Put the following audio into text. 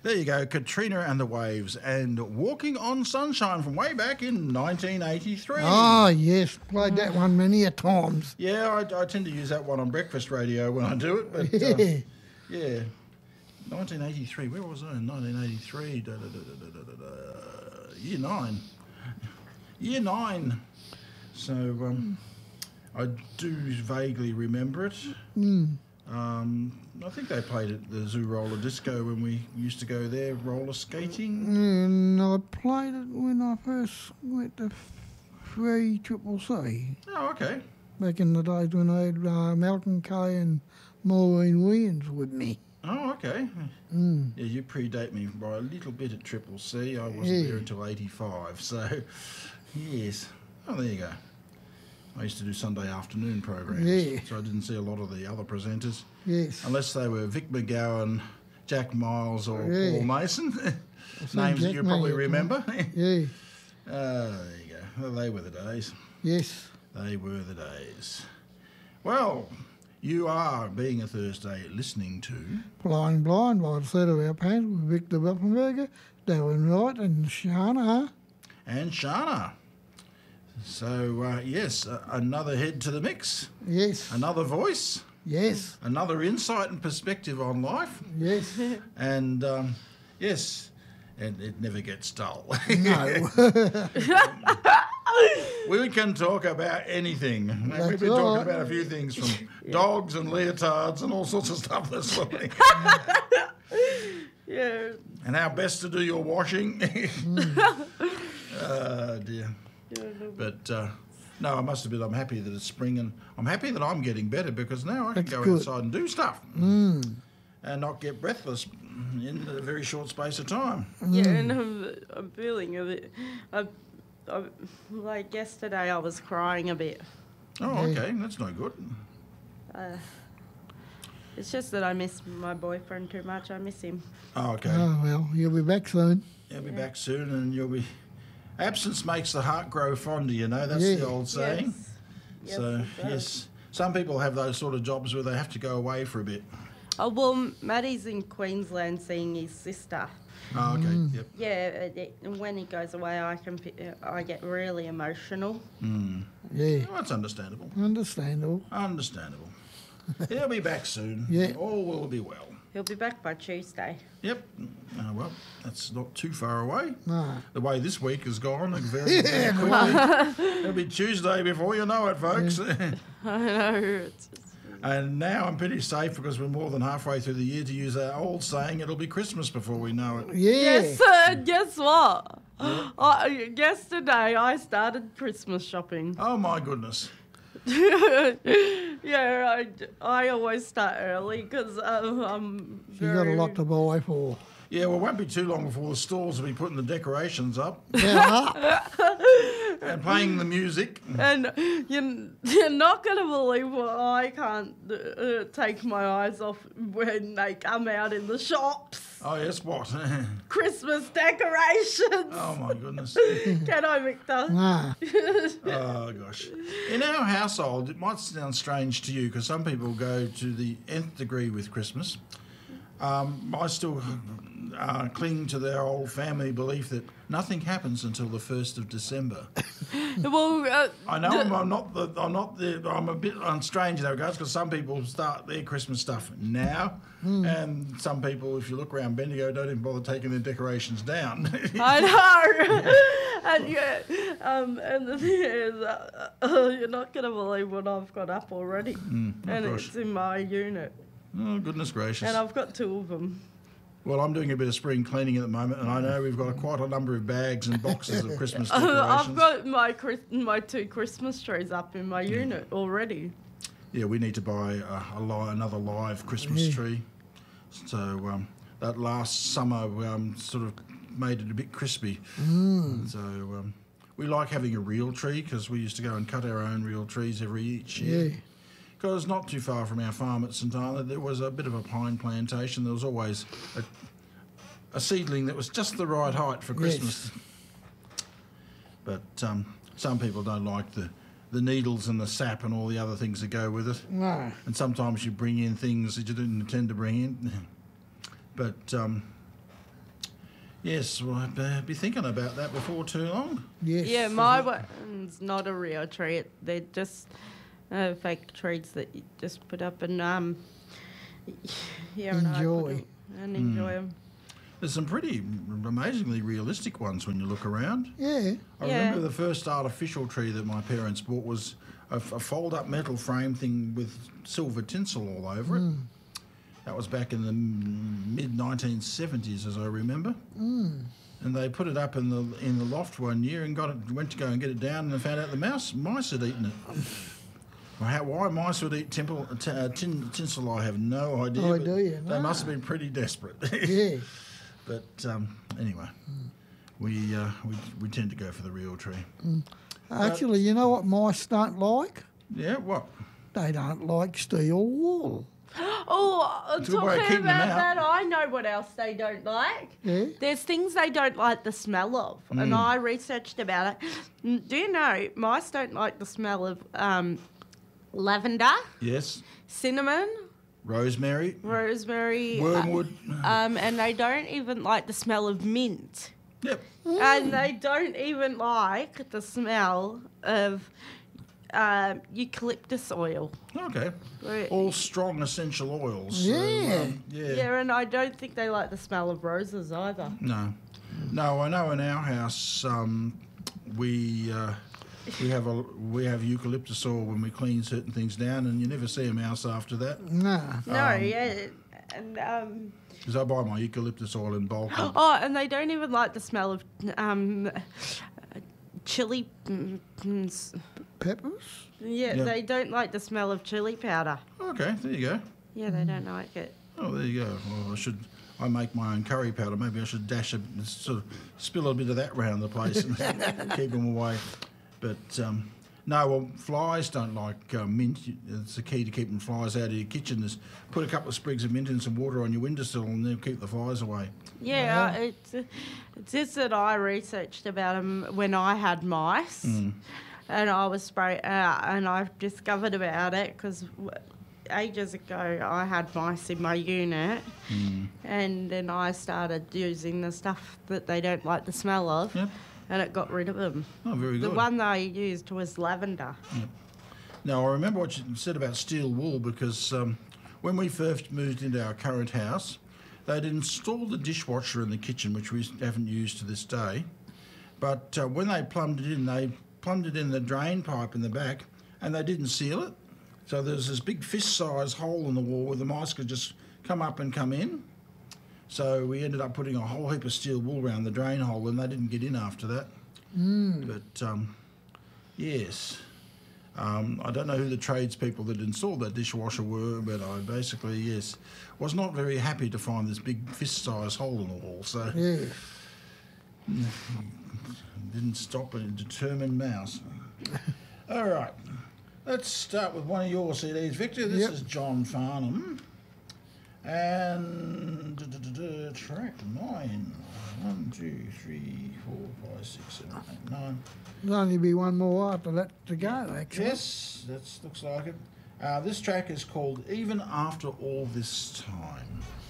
There you go, Katrina and the Waves and Walking on Sunshine from way back in 1983. Oh, yes, played that one many a times. Yeah, I tend to use that one on breakfast radio when I do it. But, yeah. 1983, where was I in 1983? Year 9. Year 9. So I do vaguely remember it. I think they played at the Zoo Roller Disco when we used to go there roller skating. And I played it when I first went to Free Triple C. Oh, okay. Back in the days when I had Malcolm Kay and Maureen Williams with me. Oh, okay. Yeah, you predate me by a little bit at Triple C. I wasn't there until 85, so yes. Oh, there you go. I used to do Sunday afternoon programs, so I didn't see a lot of the other presenters. Yes. Unless they were Vic McGowan, Jack Miles or Paul Mason. Names that you probably remember. Yeah. There you go. Well, they were the days. Yes. They were the days. Well, you are, being a Thursday, listening to... Flying Blind by the Set of Our Pants with Victor Buffenberger, Darren Wright and Shana. And Shana. So, yes, another head to the mix. Yes. Another voice. Yes. Another insight and perspective on life. Yes. And, yes, and it never gets dull. No. We can talk about anything. That's We've been talking right. about a few things from dogs and leotards and all sorts of stuff this morning. Yeah. And how best to do your washing. Oh, dear. But, no, I must admit I'm happy that it's spring and I'm happy that I'm getting better because now I can go outside and do stuff and not get breathless in a very short space of time. Yeah, and I'm feeling a bit... like yesterday I was crying a bit. Oh, okay, that's no good. It's just that I miss my boyfriend too much. I miss him. Oh, okay. Oh, well, you'll be back soon. You'll be back soon and you'll be... Absence makes the heart grow fonder, you know. That's the old saying. Yes. So, yes. Some people have those sort of jobs where they have to go away for a bit. Oh, well, Maddie's in Queensland seeing his sister. Oh, okay, yep. Yeah, and when he goes away, I get really emotional. Yeah. Well, that's understandable. Understandable. Understandable. He'll be back soon. Yeah. All will be well. He'll be back by Tuesday. Yep. Well, that's not too far away. No. The way this week has gone, very, very quickly. It'll be Tuesday before you know it, folks. I know. It's just... And now I'm pretty safe because we're more than halfway through the year to use our old saying, it'll be Christmas before we know it. Yeah. Yes, sir. Guess what? Yesterday I started Christmas shopping. Oh, my goodness. Yeah, I always start early because I'm You got a lot to buy for. Yeah, well, it won't be too long before the stores will be putting the decorations up Yeah. and playing the music. And you're not going to believe what I can't take my eyes off when they come out in the shops. Oh, yes, what? Christmas decorations. Oh, my goodness. Can I, Victor? Nah. Oh, gosh. In our household, it might sound strange to you because some people go to the nth degree with Christmas. I still cling to their old family belief that nothing happens until the 1st of December. Well, I know I'm a bit strange in that regards because some people start their Christmas stuff now, and some people, if you look around Bendigo, don't even bother taking their decorations down. I know. And the thing is, you're not going to believe what I've got up already. And gosh. it's in my unit. Oh, goodness gracious. And I've got 2 of them. Well, I'm doing a bit of spring cleaning at the moment, and I know we've got quite a number of bags and boxes of Christmas decorations. I've got my 2 Christmas trees up in my unit already. Yeah, we need to buy another live Christmas tree. So that last summer sort of made it a bit crispy. So we like having a real tree because we used to go and cut our own real trees each year. Yeah. Because not too far from our farm at St Arnaud, there was a bit of a pine plantation. There was always a seedling that was just the right height for Christmas. Yes. But some people don't like the needles and the sap and all the other things that go with it. No. And sometimes you bring in things that you didn't intend to bring in. But Yes, well, I'd be thinking about that before too long. Yes. Yeah, my one's not a real tree. They're just fake trees that you just put up and yeah, Enjoy. and enjoy them. There's some pretty amazingly realistic ones when you look around. Yeah. I remember the first artificial tree that my parents bought was a fold-up metal frame thing with silver tinsel all over it. That was back in the mid-1970s, as I remember. And they put it up in the loft one year and went to go and get it down and found out the mice had eaten it. Why mice would eat tinsel, I have no idea. Oh, but do you? They must have been pretty desperate. Yeah. But anyway, we tend to go for the real tree. Actually, you know what mice don't like? Yeah, what? They don't like steel wool. Oh, It's a good way of talking keeping them about out. that, I know what else they don't like. Yeah. There's things they don't like the smell of, and I researched about it. Do you know mice don't like the smell of lavender, Yes. cinnamon, Rosemary, rosemary, wormwood. and they don't even like the smell of mint. Yep. And they don't even like the smell of eucalyptus oil. Okay. Right. All strong essential oils. Yeah. Yeah. Yeah, and I don't think they like the smell of roses either. No. No, I know in our house we have eucalyptus oil when we clean certain things down, and you never see a mouse after that. No. No, yeah, and Because I buy my eucalyptus oil in bulk. oh, and they don't even like the smell of chili. Peppers? Yeah, Yeah. they don't like the smell of chili powder. Okay, there you go. Yeah, they don't like it. Oh, there you go. Well, I make my own curry powder. Maybe I should sort of spill a bit of that round the place and keep them away. But no, well, flies don't like mint. It's the key to keeping flies out of your kitchen is put a couple of sprigs of mint and some water on your windowsill and they'll keep the flies away. Yeah, it's just that I researched about them when I had mice, and I was and I discovered about it because ages ago I had mice in my unit, and then I started using the stuff that they don't like the smell of, Yep. and it got rid of them. Oh, very The good. one that I used was lavender. Now, I remember what you said about steel wool because when we first moved into our current house, they'd installed the dishwasher in the kitchen, which we haven't used to this day. But when they plumbed it in the drain pipe in the back, and they didn't seal it. So there's this big fist-sized hole in the wall where the mice could just come up and come in. So we ended up putting a whole heap of steel wool around the drain hole, and they didn't get in after that. But yes, I don't know who the tradespeople that installed that dishwasher were, but I basically, yes, was not very happy to find this big fist-sized hole in the wall. So Yeah. didn't stop a determined mouse. All right, let's start with one of your CDs, Victor. This Yep. is John Farnham. And track 9. 1, 2, 3, 4, 5, 6, 7, 8, 9. There'll only be one more after that to go, actually. Yes, that looks like it. This track is called Even After All This Time.